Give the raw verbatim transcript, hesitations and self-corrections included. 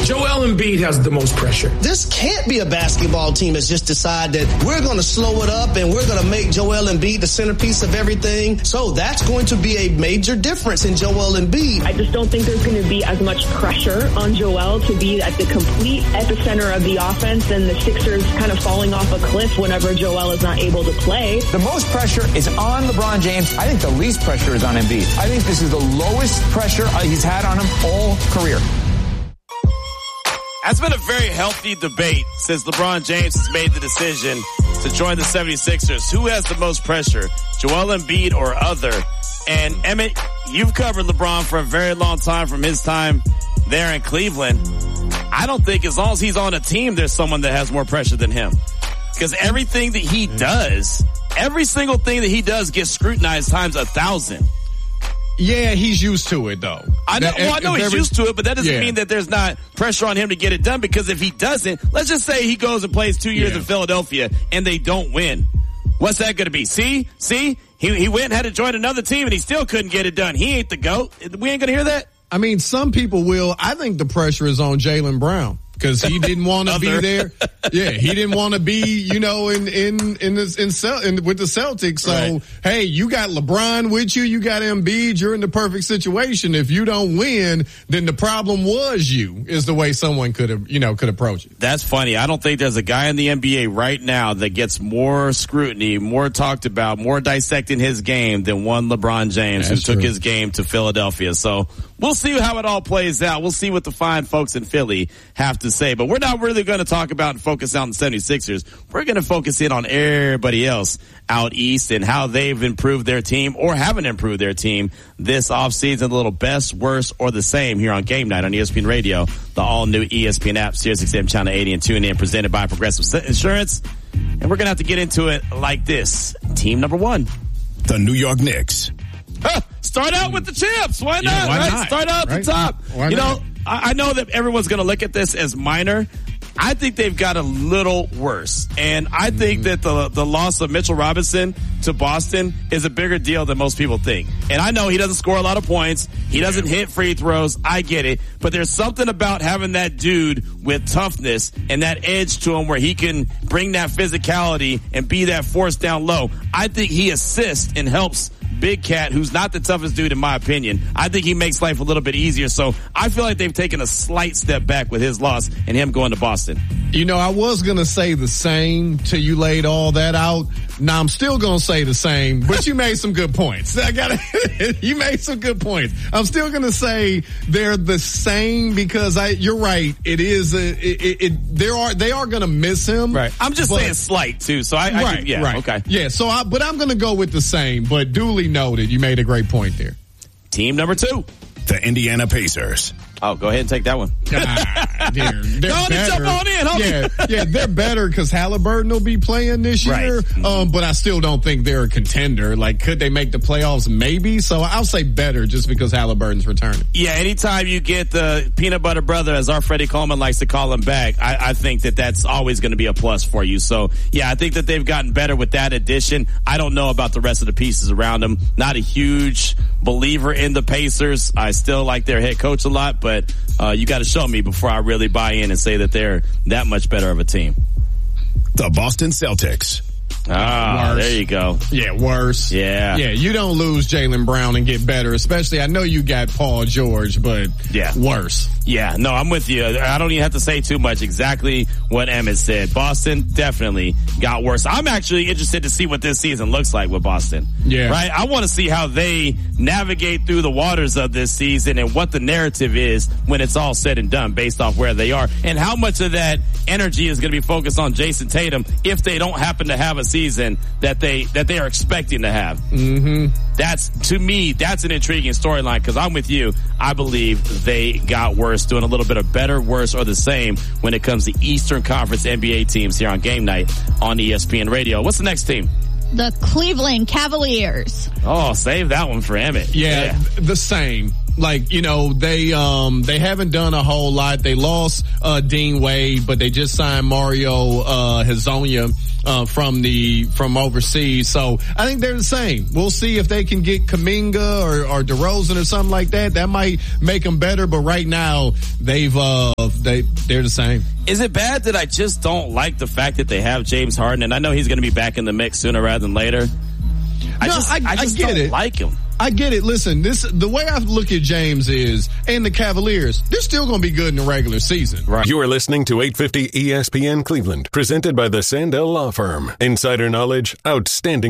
Joel Embiid has the most pressure. This can't be a basketball team that's just decided that we're going to slow it up and we're going to make Joel Embiid the centerpiece of everything. So that's going to be a major difference in Joel Embiid. I just don't think there's going to be as much pressure on Joel to be at the complete epicenter of the offense and the Sixers kind of falling off a cliff whenever Joel is not able to play. The most pressure is on LeBron James. I think the least pressure is on Embiid. I think this is the lowest pressure he's had on him all career. That's been a very healthy debate since LeBron James has made the decision to join the seventy-sixers. Who has the most pressure, Joel Embiid or other? And Emmett, you've covered LeBron for a very long time from his time there in Cleveland. I don't think as long as he's on a team, there's someone that has more pressure than him. Because everything that he does, every single thing that he does gets scrutinized times a thousand. Yeah, he's used to it, though. I know, that, well, I know he's every, used to it, but that doesn't yeah. mean that there's not pressure on him to get it done, because if he doesn't, let's just say he goes and plays two years yeah. in Philadelphia and they don't win. What's that going to be? See? See? He, he went and had to join another team and he still couldn't get it done. He ain't the GOAT. We ain't going to hear that? I mean, some people will. I think the pressure is on Jaylen Brown. Because he didn't want to be there. Yeah, he didn't want to be, you know, in in in, this, in, Cel- in with the Celtics. So, right. Hey, you got LeBron with you. You got Embiid. You're in the perfect situation. If you don't win, then the problem was you. Is the way someone could have, you know, could approach it. That's funny. I don't think there's a guy in the N B A right now that gets more scrutiny, more talked about, more dissecting his game than one LeBron James, That's who took true. his game to Philadelphia. So we'll see how it all plays out. We'll see what the fine folks in Philly have to say. But we're not really going to talk about and focus on the seventy-sixers. We're going to focus in on everybody else out east and how they've improved their team or haven't improved their team this offseason. A little best, worse, or the same here on Game Night on E S P N Radio, the all-new E S P N app, Sirius X M Channel eighty, and tune in, presented by Progressive Insurance. And we're going to have to get into it like this. Team number one. The New York Knicks. Huh, start out with the champs. Why not? Yeah, why right? not? Start out at right? the top. Why you not? know, I, I know that everyone's going to look at this as minor. I think they've got a little worse. And I mm-hmm. think that the the loss of Mitchell Robinson to Boston is a bigger deal than most people think. And I know he doesn't score a lot of points. He yeah. doesn't hit free throws. I get it. But there's something about having that dude with toughness and that edge to him where he can bring that physicality and be that force down low. I think he assists and helps Big Cat, who's not the toughest dude in my opinion. I think he makes life a little bit easier. So I feel like they've taken a slight step back with his loss and him going to Boston. You know, I was going to say the same till you laid all that out. Now I'm still going to say the same, but you made some good points. I got you made some good points. I'm still going to say they're the same because I, you're right. It is a, it, it, it there are, they are going to miss him. Right. I'm just but, saying slight too. So I, I right, can, yeah, right. okay. Yeah. So I, but I'm going to go with the same, but duly noted. You made a great point there. Team number two. The Indiana Pacers. Oh, go ahead and take that one. Ah, they're, they're go on and jump on in, homie. Yeah, yeah, they're better because Halliburton will be playing this year. Right. Um, but I still don't think they're a contender. Like, could they make the playoffs? Maybe. So I'll say better just because Halliburton's returning. Yeah, anytime you get the peanut butter brother, as our Freddie Coleman likes to call him, back, I, I think that that's always going to be a plus for you. So, yeah, I think that they've gotten better with that addition. I don't know about the rest of the pieces around them. Not a huge believer in the Pacers. I still like their head coach a lot, but uh, you got to show me before I really buy in and say that they're that much better of a team. The Boston Celtics. Ah, worse. There you go. Yeah, worse. Yeah. Yeah, you don't lose Jaylen Brown and get better, especially, I know you got Paul George, but yeah. worse. Yeah, no, I'm with you. I don't even have to say too much. Exactly what Emmett said. Boston definitely got worse. I'm actually interested to see what this season looks like with Boston. Yeah. Right? I want to see how they navigate through the waters of this season and what the narrative is when it's all said and done based off where they are and how much of that energy is going to be focused on Jason Tatum if they don't happen to have a season that they that they are expecting to have. Mm-hmm. That's, to me, that's an intriguing storyline because I'm with you. I believe they got worse, doing a little bit of better, worse, or the same when it comes to Eastern Conference N B A teams here on Game Night on E S P N Radio. What's the next team? The Cleveland Cavaliers. Oh, save that one for Emmett. Yeah, yeah. the same. Like, you know, they um they haven't done a whole lot. They lost uh Dean Wade, but they just signed Mario uh Hezonja. uh, from the from overseas. So I think they're the same. We'll see if they can get Kuminga or, or DeRozan or something like that. That might make them better. But right now, they've uh, they they're the same. Is it bad that I just don't like the fact that they have James Harden? And I know he's going to be back in the mix sooner rather than later. I no, just, I, I just I get don't it. like him. I get it. Listen, this the way I look at James is, and the Cavaliers, they're still going to be good in the regular season. Right. You are listening to eight fifty E S P N Cleveland, presented by the Sandell Law Firm. Insider knowledge, outstanding